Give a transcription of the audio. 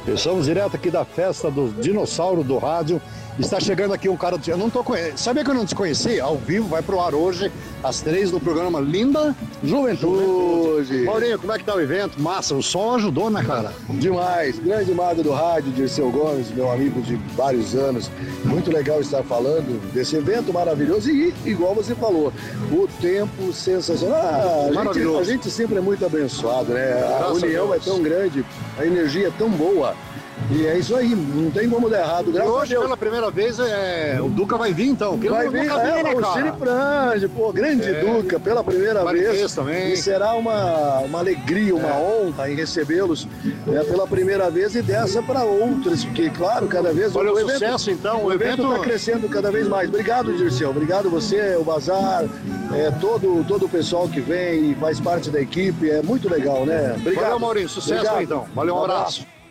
Estamos direto aqui da festa do Dinossauro do Rádio. Está chegando aqui um cara... Eu não tô conhecendo. Sabia que eu não te conheci? Ao vivo, vai pro ar hoje, às 3 no programa Linda Juventude. Maurinho, como é que tá o evento? Massa, o som ajudou, né, cara? Demais. Grande mago do rádio, Dirceu Gomes, meu amigo de vários anos. Muito legal estar falando desse evento maravilhoso e, igual você falou, o tempo sensacional. Maravilhoso. A gente sempre é muito abençoado, né? A união é tão grande, a energia é tão boa. E é isso aí, não tem como dar errado. E hoje, pela primeira vez, o Duca vai vir, então. Vai vir, o Cine Frange, pô, grande Duca, pela primeira vez. Também. E será uma alegria, uma honra em recebê-los pela primeira vez e dessa para outras, porque, claro, cada vez... Olha o sucesso, então. O evento está crescendo cada vez mais. Obrigado, Dirceu. Obrigado você, o Bazar, todo o pessoal que vem e faz parte da equipe. É muito legal, né? Obrigado. Valeu, Maurinho. Sucesso aí, então. Valeu, um abraço.